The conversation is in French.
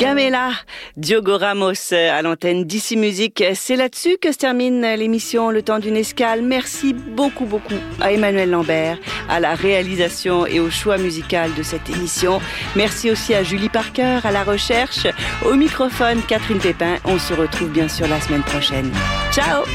Gamela, Diogo Ramos à l'antenne d'Ici Musique. C'est là-dessus que se termine l'émission Le Temps d'une escale. Merci beaucoup à Emmanuel Lambert, à la réalisation et au choix musical de cette émission. Merci aussi à Julie Parker, à la recherche. Au microphone, Catherine Pépin. On se retrouve bien sûr la semaine prochaine. Ciao!